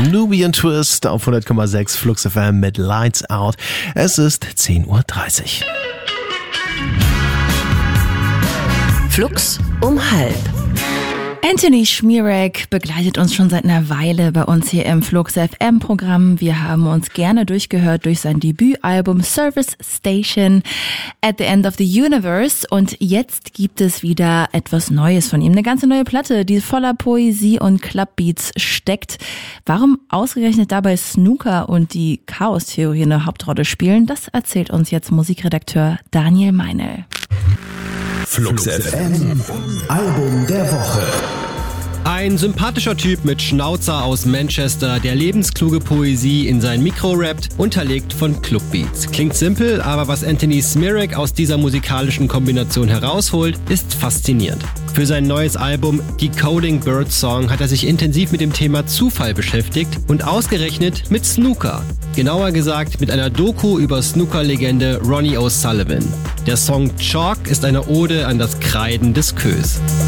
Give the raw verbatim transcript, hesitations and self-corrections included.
Nubian Twist auf hundert Komma sechs Flux F M mit Lights Out. Es ist zehn Uhr dreißig. Flux um halb. Anthony Szmierek begleitet uns schon seit einer Weile bei uns hier im Flux F M-Programm. Wir haben uns gerne durchgehört durch sein Debütalbum Service Station at the End of the Universe. Und jetzt gibt es wieder etwas Neues von ihm. Eine ganze neue Platte, die voller Poesie und Clubbeats steckt. Warum ausgerechnet dabei Snooker und die Chaostheorie eine Hauptrolle spielen, das erzählt uns jetzt Musikredakteur Daniel Meinl. Flux F M, Album der Woche. Ein sympathischer Typ mit Schnauzer aus Manchester, der lebenskluge Poesie in sein Mikro rappt, unterlegt von Clubbeats. Klingt simpel, aber was Anthony Szmierek aus dieser musikalischen Kombination herausholt, ist faszinierend. Für sein neues Album Decoding Bird Song hat er sich intensiv mit dem Thema Zufall beschäftigt und ausgerechnet mit Snooker. Genauer gesagt mit einer Doku über Snooker-Legende Ronnie O'Sullivan. Der Song Chalk ist eine Ode an das Kreiden des Queues.